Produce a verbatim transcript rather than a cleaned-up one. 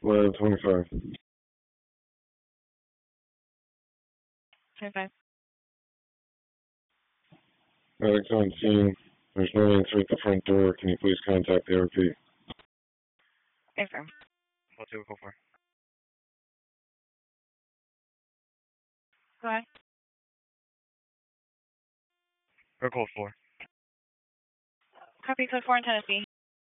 eleven twenty-five. twenty-five. Alex on scene. There's no answer at the front door. Can you please contact the R P? Affirm. Call two, call four. Go ahead. Or call four. Copy code four in Tennessee.